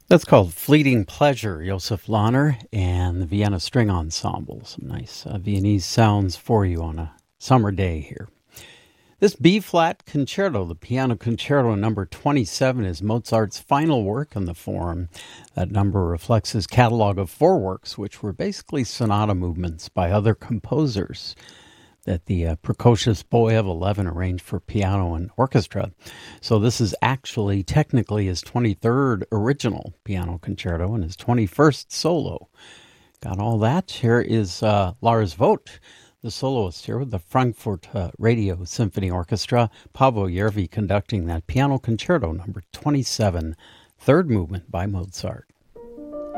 That's called Fleeting Pleasure, Josef Lahner and the Vienna String Ensemble. Some nice Viennese sounds for you on a summer day here. This B-flat concerto, the Piano Concerto number 27, is Mozart's final work in the form. That number reflects his catalog of 4 works, which were basically sonata movements by other composers that the precocious boy of 11 arranged for piano and orchestra. So this is actually technically his 23rd original piano concerto and his 21st solo. Got all that? Here is Lars Vogt, the soloist here with the Frankfurt Radio Symphony Orchestra. Paavo Järvi conducting that piano concerto number 27, third movement by Mozart.